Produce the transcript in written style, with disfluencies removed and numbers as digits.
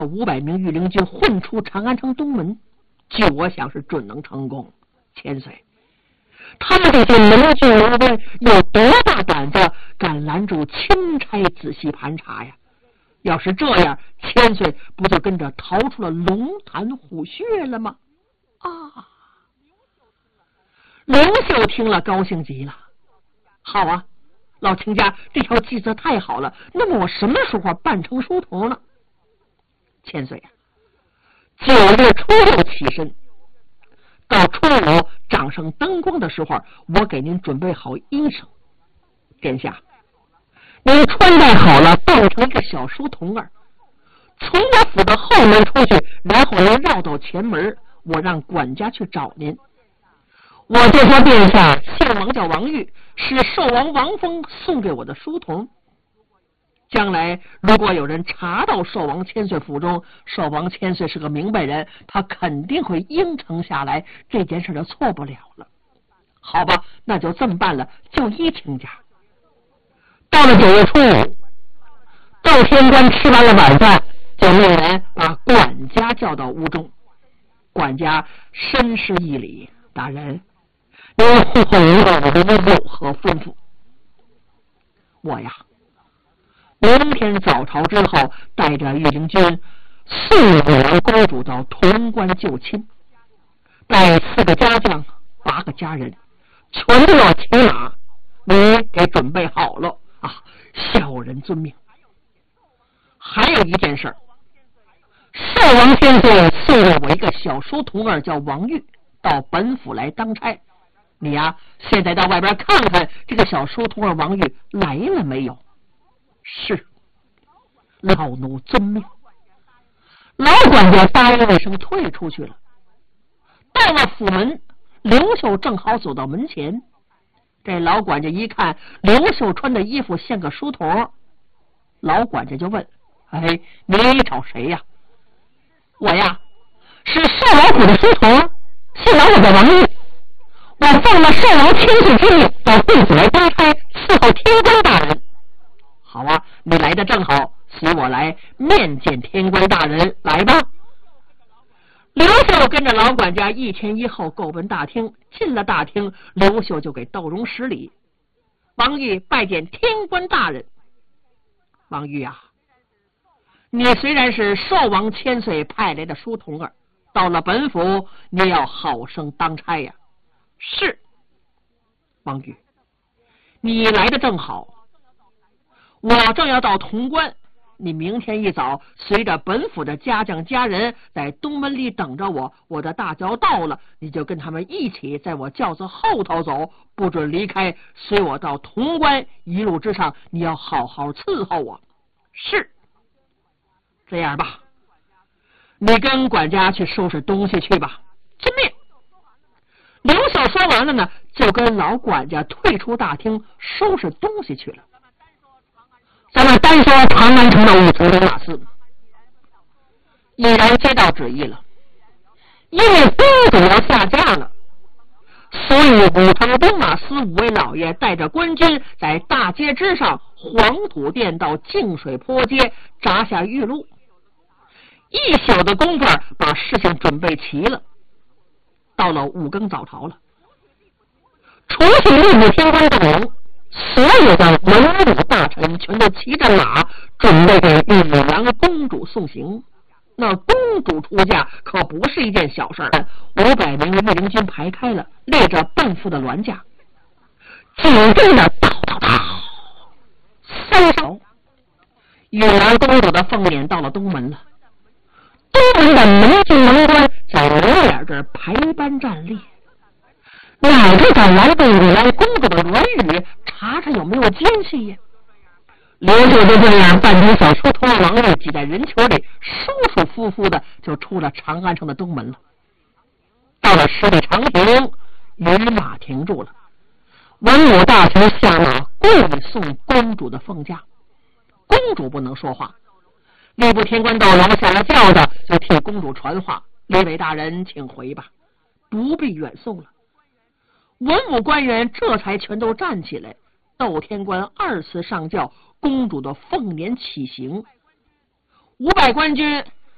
500名御林军混出长安城东门，据我想是准能成功。千岁，他们这些门军门官有多大胆子敢拦住钦差仔细盘查呀？要是这样，千岁不就跟着逃出了龙潭虎穴了吗？啊！刘秀听了高兴极了。好啊，老卿家这条计策太好了，那么我什么时候办成书童呢？千岁啊，9月初6起身，到初5掌上灯光的时候，我给您准备好衣裳。殿下，您穿戴好了，扮成一个小书童儿，从我府的后门出去，然后您绕到前门，我让管家去找您。我就说殿下姓王，叫王玉，是寿王王峰送给我的书童。将来如果有人查到寿王千岁府中，寿王千岁是个明白人，他肯定会应承下来，这件事就错不了了。好吧，那就这么办了，就依卿家。到了9月初5，窦天官吃完了晚饭，就命人把管家叫到屋中。管家深施一礼，大人，您护后一个我们有何吩咐？我呀，明天早朝之后，带着御林军送女儿公主到潼关救亲，带4个家将8个家人，全都要骑马，你给准备好了啊！小人遵命。还有一件事，寿王千岁送了我一个小书童儿，叫王玉，到本府来当差。你呀，现在到外边看看这个小书童儿王玉来了没有？是，老奴遵命。老管家答应一声，退出去了。到了府门，刘秀正好走到门前。这老管家一看刘秀穿的衣服像个书童，老管家就问：哎，你找谁呀？我呀，是寿王府的书童，姓王，我叫王玉。我奉了寿王千岁之命，到贵府来当差，伺候天官大人。好啊，你来的正好，随我来面见天官大人，来吧。刘秀跟着老管家一前一后够奔大厅，进了大厅，刘秀就给窦融施礼。王玉拜见天官大人。王玉啊，你虽然是寿王千岁派来的书童儿，到了本府你要好生当差呀。是。王玉，你来的正好，我正要到潼关，你明天一早随着本府的家将家人在东门里等着我，我的大轿到了，你就跟他们一起在我轿子后头走，不准离开，随我到潼关，一路之上你要好好伺候我。是。这样吧，你跟管家去收拾东西去吧。遵命。刘秀说完了呢，就跟老管家退出大厅收拾东西去了。咱们单说长安城的武城兵马司，已然接到旨意了，因为公主要下嫁了，所以武城兵马司5位老爷带着官军在大街之上黄土店到净水坡街扎下玉路，一宿的功夫把事情准备齐了。到了5更早朝了，除去吏部天官邓荣，所有的文武大臣全都骑着马，准备给玉郎公主送行。那公主出嫁可不是一件小事，500名御林军排开了，列着奔赴的銮驾，紧跟着叨叨叨3声，玉郎公主的凤辇到了东门了。东门的门军门官在门脸这儿排班站立，哪个敢拦住玉郎公主的銮语，查查有没有奸细呀？刘秀就这样扮成小书童王玉，挤在人群里，舒舒服服的就出了长安城的东门了。到了十里长亭，与马停住了，文武大臣下马跪送公主的凤驾。公主不能说话，吏部天官窦融下了轿子，就替公主传话：列位大人请回吧，不必远送了。文武官员这才全都站起来，窦天官2次上轿，公主的凤辇起行。500官军